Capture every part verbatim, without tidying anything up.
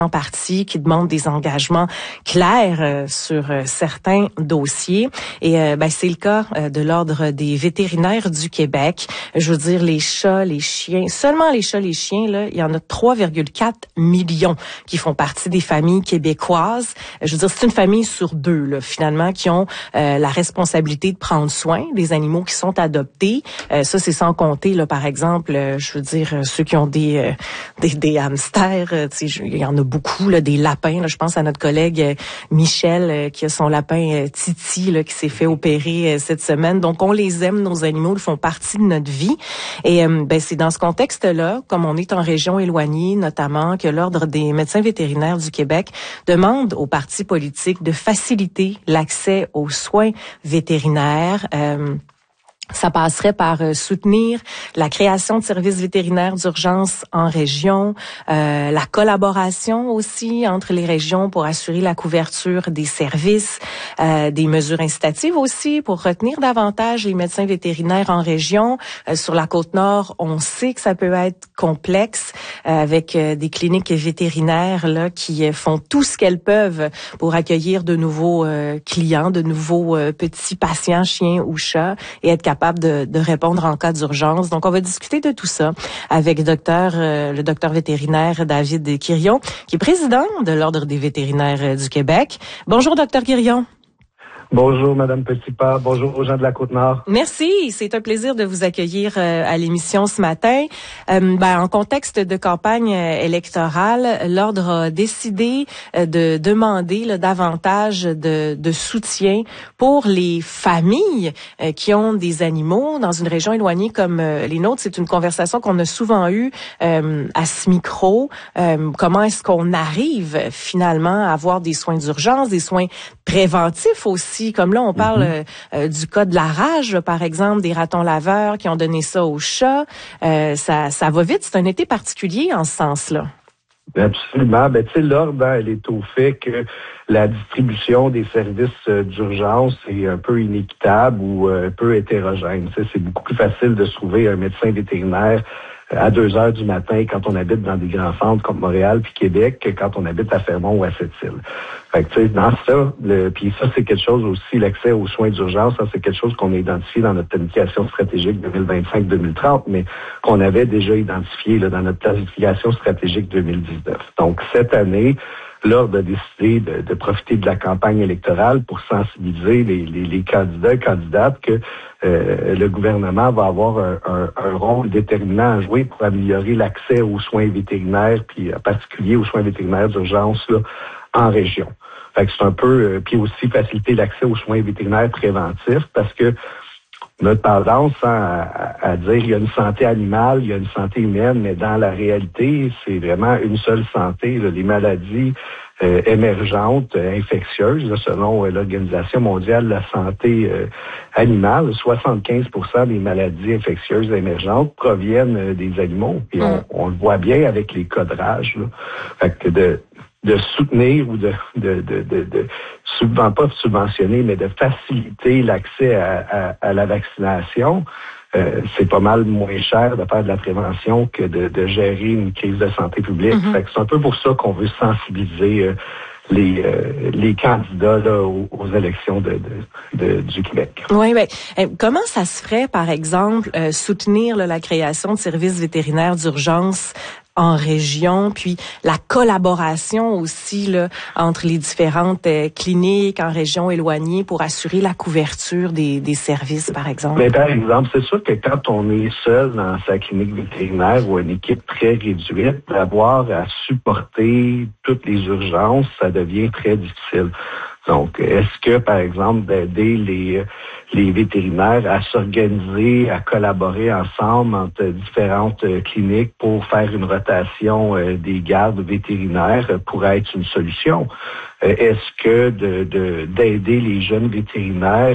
en partie qui demandent des engagements clairs euh, sur euh, certains dossiers. Et euh, ben, c'est le cas euh, de l'Ordre des vétérinaires du Québec. Je veux dire, les chats, les chiens, seulement les chats, les chiens, là, il y en a trois virgule quatre millions qui font partie des familles québécoises. Je veux dire, c'est une famille sur deux, là, finalement, qui ont euh, la responsabilité de prendre soin des animaux qui sont adoptés. Euh, ça, c'est sans compter, là, par exemple, euh, je veux dire, euh, ceux qui ont des, euh, des, des hamsters, euh, tu sais, il y en a beaucoup, là, des lapins. Là, je pense à notre collègue euh, Michel euh, qui a son lapin euh, Titi là, qui s'est fait opérer euh, cette semaine. Donc, on les aime, nos animaux, ils font partie de notre vie. Et euh, ben, c'est dans ce contexte-là, comme on est en région éloignée notamment, que l'Ordre des médecins vétérinaires du Québec demande aux partis politiques de faciliter l'accès aux soins vétérinaires. Euh, Ça passerait par euh, soutenir la création de services vétérinaires d'urgence en région, euh, la collaboration aussi entre les régions pour assurer la couverture des services, euh, des mesures incitatives aussi pour retenir davantage les médecins vétérinaires en région. Euh, sur la Côte-Nord, on sait que ça peut être complexe euh, avec euh, des cliniques vétérinaires là qui euh, font tout ce qu'elles peuvent pour accueillir de nouveaux euh, clients, de nouveaux euh, petits patients, chiens ou chats, et être capable De, de répondre en cas d'urgence. Donc, on va discuter de tout ça avec docteur, euh, le docteur vétérinaire David Quirion, qui est président de l'Ordre des vétérinaires du Québec. Bonjour, docteur Quirion. Bonjour, Madame Petitpas. Bonjour aux gens de la Côte-Nord. Merci. C'est un plaisir de vous accueillir euh, à l'émission ce matin. Euh, ben, en contexte de campagne euh, électorale, l'Ordre a décidé euh, de demander là, davantage de, de soutien pour les familles euh, qui ont des animaux dans une région éloignée comme euh, les nôtres. C'est une conversation qu'on a souvent eue euh, à ce micro. Euh, comment est-ce qu'on arrive finalement à avoir des soins d'urgence, des soins préventifs aussi? Comme là, on parle mm-hmm. euh, du cas de la rage, par exemple, des ratons laveurs qui ont donné ça aux chats. Euh, ça, ça va vite. C'est un été particulier en ce sens-là. Absolument. Ben, tu sais, l'ordre, elle est au fait que la distribution des services euh, d'urgence est un peu inéquitable ou euh, un peu hétérogène. Tu sais, c'est beaucoup plus facile de se trouver un médecin vétérinaire à deux heures du matin quand on habite dans des grands centres comme Montréal puis Québec que quand on habite à Fermont ou à Sept-Îles. Fait que, tu sais, dans ça, le, puis ça, c'est quelque chose aussi, l'accès aux soins d'urgence, ça, c'est quelque chose qu'on a identifié dans notre planification stratégique deux mille vingt-cinq deux mille trente, mais qu'on avait déjà identifié là, dans notre planification stratégique deux mille dix-neuf. Donc, cette année, l'Ordre a décidé de, de profiter de la campagne électorale pour sensibiliser les, les, les candidats et candidates que euh, le gouvernement va avoir un, un, un rôle déterminant à jouer pour améliorer l'accès aux soins vétérinaires, puis en particulier aux soins vétérinaires d'urgence là, en région. Fait que c'est un peu, euh, puis aussi faciliter l'accès aux soins vétérinaires préventifs parce que notre tendance hein, à, à dire il y a une santé animale, il y a une santé humaine, mais dans la réalité, c'est vraiment une seule santé. Là, les maladies euh, émergentes, euh, infectieuses, là, selon euh, l'Organisation mondiale de la santé euh, animale, soixante-quinze pour cent des maladies infectieuses émergentes proviennent euh, des animaux. Et on, on le voit bien avec les cas de rage. Là. Fait que de de soutenir ou de, de, de, de, de subven, pas subventionner, mais de faciliter l'accès à, à, à la vaccination, euh, c'est pas mal moins cher de faire de la prévention que de, de gérer une crise de santé publique. Mm-hmm. Fait que c'est un peu pour ça qu'on veut sensibiliser euh, les euh, les candidats là, aux, aux élections de, de, de du Québec. Oui, ben euh, comment ça se ferait, par exemple, euh, soutenir là, la création de services vétérinaires d'urgence en région, puis la collaboration aussi là entre les différentes euh, cliniques en région éloignée pour assurer la couverture des, des services, par exemple? Mais par exemple, c'est sûr que quand on est seul dans sa clinique vétérinaire ou une équipe très réduite, d'avoir à supporter toutes les urgences, ça devient très difficile. Donc, est-ce que, par exemple, d'aider les les vétérinaires à s'organiser, à collaborer ensemble entre différentes cliniques pour faire une rotation des gardes vétérinaires pourrait être une solution? Est-ce que de, de d'aider les jeunes vétérinaires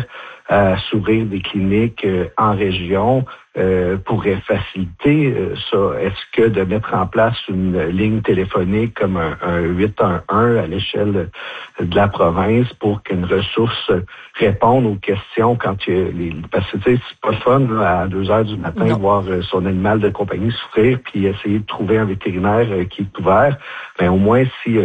à s'ouvrir des cliniques euh, en région euh, pourrait faciliter euh, ça. Est-ce que de mettre en place une ligne téléphonique comme un, un huit un un à l'échelle de la province pour qu'une ressource réponde aux questions quand il y a les... Parce que tu sais, c'est pas le fun là, à deux heures du matin Non. voir euh, son animal de compagnie souffrir puis essayer de trouver un vétérinaire euh, qui est ouvert. Mais au moins, si